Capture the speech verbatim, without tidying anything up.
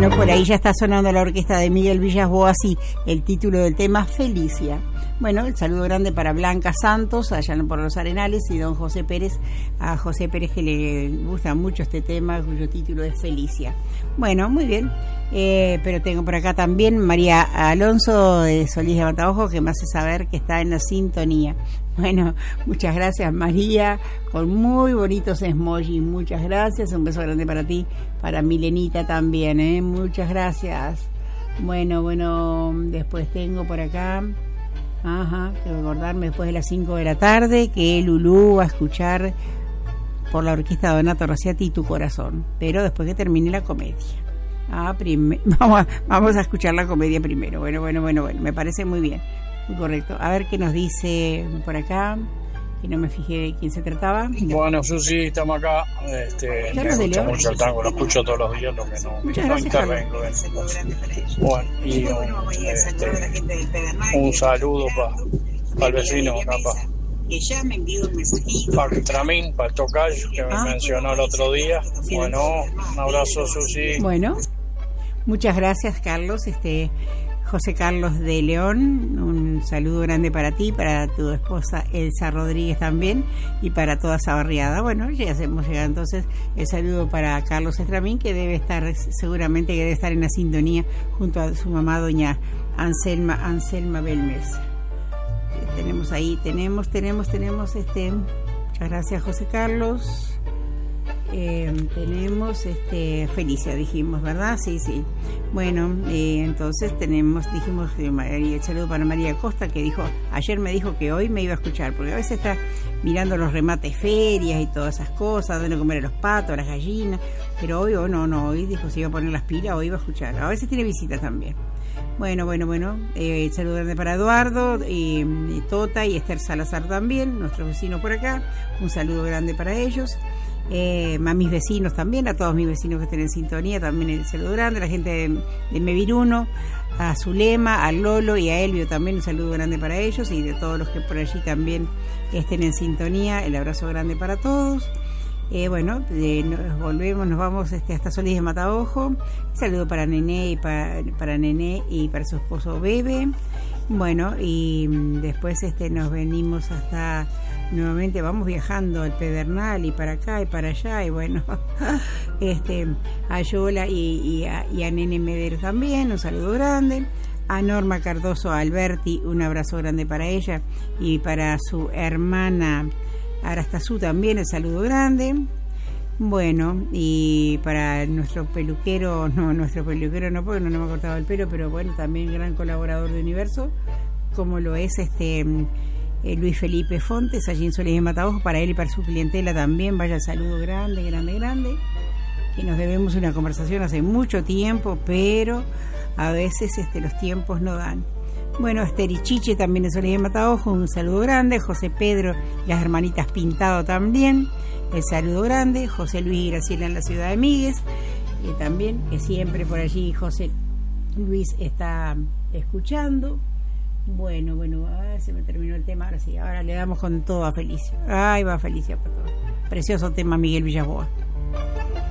Bueno, por ahí ya está sonando la orquesta de Miguel Villas Boas y el título del tema, Felicia. Bueno, el saludo grande para Blanca Santos, allá por los Arenales, y don José Pérez, a José Pérez que le gusta mucho este tema, cuyo título es Felicia. Bueno, muy bien, eh, pero tengo por acá también María Alonso de Solís de Mataojo, que me hace saber que está en la sintonía. Bueno, muchas gracias María, con muy bonitos emojis, muchas gracias, un beso grande para ti, para Milenita también, ¿eh? Muchas gracias. Bueno, bueno, después tengo por acá... Ajá, tengo que acordarme después de las cinco de la tarde que Lulú va a escuchar por la orquesta de Donato Rosciati Tu Corazón, pero después que termine la comedia. Ah, prim- vamos, a, vamos a escuchar la comedia primero. Bueno, bueno, bueno, bueno, me parece muy bien, muy correcto. A ver qué nos dice por acá, que no me fijé de quién se trataba. Bueno, Susi, estamos acá. Este, me gusta mucho el tango, lo escucho todos los días, lo que no, Muchas no gracias, intervengo. Bueno, y un, este, un saludo para pa el vecino, para pa el Tramín, para el tocayo, que me ah. mencionó el otro día. Bueno, un abrazo, Susi. Bueno, muchas gracias, Carlos. Este... José Carlos de León, un saludo grande para ti, para tu esposa Elsa Rodríguez también y para toda esa barriada. Bueno, ya hemos llegado entonces el saludo para Carlos Estramín, que debe estar, seguramente que debe estar en la sintonía junto a su mamá doña Anselma, Anselma Belmes. Eh, tenemos ahí, tenemos, tenemos, tenemos, este, muchas gracias José Carlos. Eh, tenemos este Felicia, dijimos, ¿verdad? Sí, sí. Bueno, eh, entonces tenemos, dijimos, eh, el saludo para María Costa, que dijo, ayer me dijo que hoy me iba a escuchar, porque a veces está mirando los remates ferias y todas esas cosas, dando comer a los patos, a las gallinas, pero hoy, oh, no, no, hoy dijo, se iba a poner las pilas, hoy iba a escuchar. A veces tiene visitas también. Bueno, bueno, bueno, eh, saludo grande para Eduardo, eh, Tota y Esther Salazar también, nuestros vecinos por acá, un saludo grande para ellos. Eh, a mis vecinos también, a todos mis vecinos que estén en sintonía, también el saludo grande, a la gente de, de Meviruno, a Zulema, a Lolo y a Elvio también, un saludo grande para ellos y de todos los que por allí también estén en sintonía, el abrazo grande para todos. Eh, bueno, eh, nos volvemos, nos vamos este, hasta Solís de Mataojo. Un saludo para Nené y para, para Nené y para su esposo Bebe. Bueno, y después este nos venimos hasta nuevamente, vamos viajando al Pedernal y para acá y para allá, y bueno, este a Yola y, y, a, y a Nene Medero también, un saludo grande. A Norma Cardoso Alberti, un abrazo grande para ella y para su hermana Arastazú también, el saludo grande. Bueno, y para nuestro peluquero, no, nuestro peluquero no, porque no, no me ha cortado el pelo, pero bueno, también gran colaborador de Universo, como lo es este eh, Luis Felipe Fontes, allí en Solís de Mataojo, para él y para su clientela también, vaya el saludo grande, grande, grande, que nos debemos una conversación hace mucho tiempo, pero a veces este los tiempos no dan. Bueno, Esther y Chiche también en Solís de Mataojo, un saludo grande. José Pedro y las hermanitas Pintado también, el saludo grande. José Luis y Graciela en la ciudad de Míguez, y también, que siempre por allí José Luis está escuchando. Bueno, bueno, ah, se me terminó el tema, ahora sí, ahora le damos con todo a Felicia. Ay, va Felicia por todo. Precioso tema, Miguel Villas Boas.